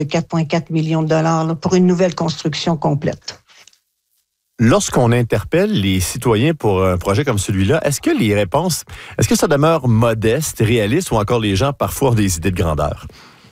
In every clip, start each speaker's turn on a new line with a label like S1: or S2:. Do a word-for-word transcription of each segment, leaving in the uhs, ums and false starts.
S1: quatre virgule quatre millions de dollars là, pour une nouvelle construction complète.
S2: Lorsqu'on interpelle les citoyens pour un projet comme celui-là, est-ce que les réponses, est-ce que ça demeure modeste, réaliste ou encore les gens parfois ont des idées de grandeur?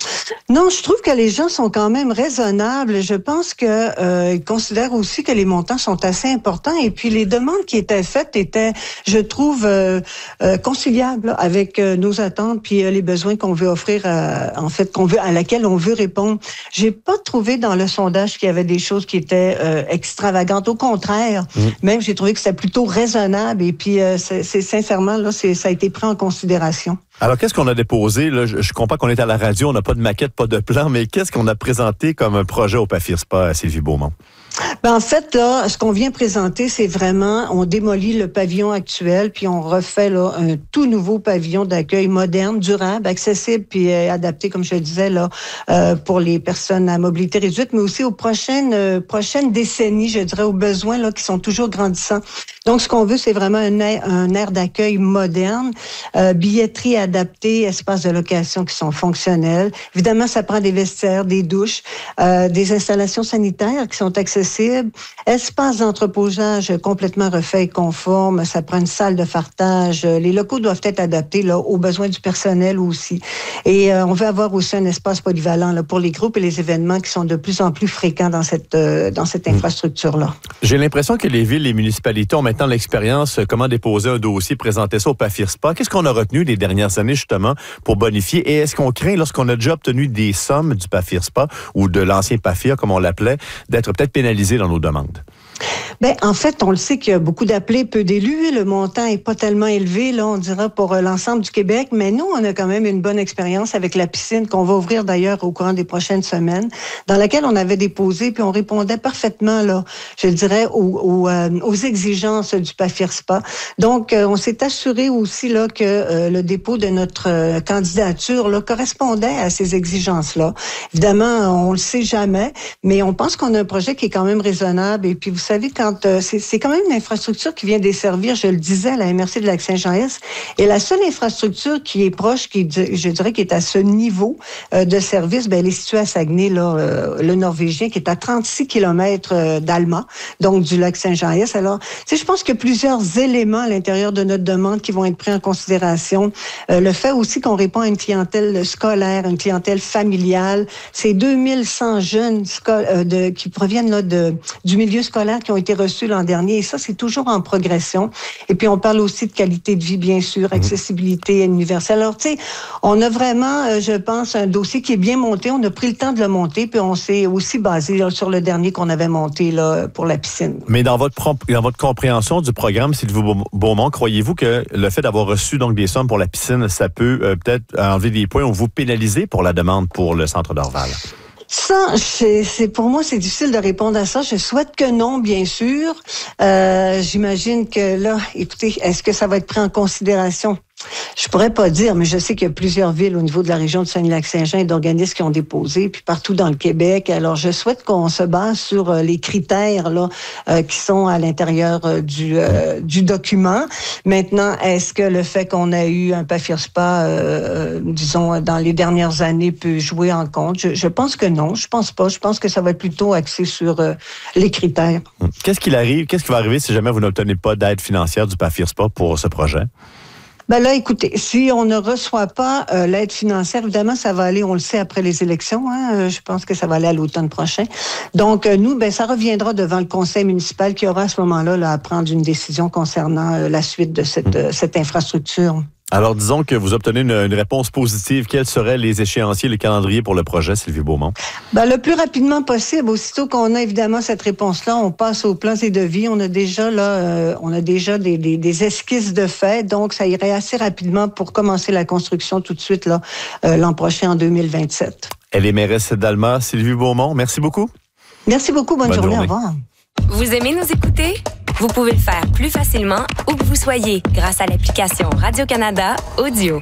S1: Non, je trouve que les gens sont quand même raisonnables. Je pense que euh, ils considèrent aussi que les montants sont assez importants et puis les demandes qui étaient faites étaient, je trouve, euh, euh, conciliables avec euh, nos attentes puis euh, les besoins qu'on veut offrir, à, en fait, qu'on veut à laquelle on veut répondre. J'ai pas trouvé dans le sondage qu'il y avait des choses qui étaient euh, extravagantes. Au contraire, mmh. même j'ai trouvé que c'était plutôt raisonnable et puis euh, c'est, c'est sincèrement là, c'est, ça a été pris en considération.
S2: Alors, qu'est-ce qu'on a déposé? Là, je, je comprends qu'on est à la radio, on n'a pas de maquette, pas de plan, mais qu'est-ce qu'on a présenté comme un projet au Pafir-Spa à Sylvie Beaumont?
S1: Ben, en fait, là, ce qu'on vient présenter, c'est vraiment, on démolit le pavillon actuel, puis on refait là un tout nouveau pavillon d'accueil moderne, durable, accessible, puis euh, adapté, comme je le disais, là, euh, pour les personnes à mobilité réduite, mais aussi aux prochaines euh, prochaines décennies, je dirais, aux besoins là qui sont toujours grandissants. Donc, ce qu'on veut, c'est vraiment un air, un aire d'accueil moderne, euh, billetterie adaptée, espaces de location qui sont fonctionnels. Évidemment, ça prend des vestiaires, des douches, euh, des installations sanitaires qui sont accessibles, espace d'entreposage complètement refait et conforme, ça prend une salle de fartage. Les locaux doivent être adaptés là, aux besoins du personnel aussi. Et euh, on veut avoir aussi un espace polyvalent là, pour les groupes et les événements qui sont de plus en plus fréquents dans cette, euh, dans cette infrastructure-là.
S2: J'ai l'impression que les villes, les municipalités ont maintenant l'expérience, comment déposer un dossier, présenter ça au Pafir-Spa. Qu'est-ce qu'on a retenu des dernières années, justement, pour bonifier? Et est-ce qu'on craint, lorsqu'on a déjà obtenu des sommes du Pafir-Spa ou de l'ancien Pafir, comme on l'appelait, d'être peut-être pénalisé dans nos demandes?
S1: Ben, en fait, on le sait qu'il y a beaucoup d'appelés, peu d'élus. Le montant est pas tellement élevé, là, on dira, pour l'ensemble du Québec. Mais nous, on a quand même une bonne expérience avec la piscine qu'on va ouvrir d'ailleurs au courant des prochaines semaines, dans laquelle on avait déposé, puis on répondait parfaitement, là, je dirais, aux, aux, euh, aux exigences du Pafir-Spa. Donc, euh, on s'est assuré aussi, là, que euh, le dépôt de notre euh, candidature, là, correspondait à ces exigences-là. Évidemment, on le sait jamais, mais on pense qu'on a un projet qui est quand même raisonnable. Et puis, vous savez, quand euh, c'est, c'est quand même une infrastructure qui vient desservir, je le disais, la M R C de Lac-Saint-Jean-Est, et la seule infrastructure qui est proche, qui je dirais qui est à ce niveau euh, de service, ben elle est située à Saguenay, là, euh, le Norvégien, qui est à trente-six kilomètres euh, d'Alma, donc du Lac-Saint-Jean-Est. Alors, tu sais, je pense qu'il y a plusieurs éléments à l'intérieur de notre demande qui vont être pris en considération. Euh, le fait aussi qu'on répond à une clientèle scolaire, une clientèle familiale, c'est deux mille cent jeunes sco- euh, de, qui proviennent là de du milieu scolaire qui ont été reçus l'an dernier. Et ça, c'est toujours en progression. Et puis, on parle aussi de qualité de vie, bien sûr, accessibilité universelle. Alors, tu sais, on a vraiment, euh, je pense, un dossier qui est bien monté. On a pris le temps de le monter, puis on s'est aussi basé là, sur le dernier qu'on avait monté là, pour la piscine.
S2: Mais dans votre, dans votre compréhension du programme, Sylvie Beaumont, croyez-vous que le fait d'avoir reçu donc des sommes pour la piscine, ça peut euh, peut-être enlever des points ou vous pénaliser pour la demande pour le centre d'Orval?
S1: Ça, c'est, c'est pour moi, c'est difficile de répondre à ça. Je souhaite que non, bien sûr. Euh, j'imagine que là, écoutez, est-ce que ça va être pris en considération? Je pourrais pas dire, mais je sais qu'il y a plusieurs villes au niveau de la région de Saguenay-Lac-Saint-Jean et d'organismes qui ont déposé, puis partout dans le Québec. Alors, je souhaite qu'on se base sur euh, les critères là euh, qui sont à l'intérieur euh, du euh, du document. Maintenant, est-ce que le fait qu'on a eu un Pafir-Spa, euh, disons, dans les dernières années peut jouer en compte? Je, je pense que non. Je pense pas. Je pense que ça va être plutôt axé sur euh, les critères.
S2: Qu'est-ce qu'il arrive? Qu'est-ce qui va arriver si jamais vous n'obtenez pas d'aide financière du Pafir-Spa pour ce projet?
S1: Ben là, écoutez, si on ne reçoit pas euh, l'aide financière, évidemment, ça va aller, on le sait, après les élections. Hein, euh, je pense que ça va aller à l'automne prochain. Donc, euh, nous, ben ça reviendra devant le conseil municipal qui aura à ce moment-là là, à prendre une décision concernant euh, la suite de cette, euh, cette infrastructure.
S2: Alors, disons que vous obtenez une, une réponse positive. Quels seraient les échéanciers, les calendriers pour le projet, Sylvie Beaumont?
S1: Ben, le plus rapidement possible. Aussitôt qu'on a évidemment cette réponse-là, on passe aux plans et devis. On a déjà là, euh, on a déjà des, des, des esquisses de fait, donc ça irait assez rapidement pour commencer la construction tout de suite là euh, l'an prochain en deux mille vingt-sept.
S2: Elle est mairesse d'Alma, Sylvie Beaumont. Merci beaucoup.
S1: Merci beaucoup. Bonne, Bonne journée. journée. Au revoir.
S3: Vous aimez nous écouter? Vous pouvez le faire plus facilement où que vous soyez grâce à l'application Radio-Canada Audio.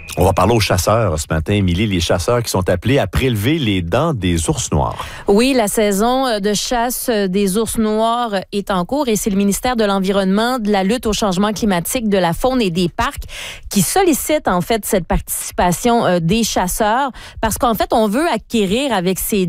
S2: On va parler aux chasseurs ce matin, Émilie, les chasseurs qui sont appelés à prélever les dents des ours noirs.
S4: Oui, la saison de chasse des ours noirs est en cours et c'est le ministère de l'Environnement, de la lutte au changement climatique, de la faune et des parcs qui sollicite en fait cette participation des chasseurs parce qu'en fait, on veut acquérir avec ces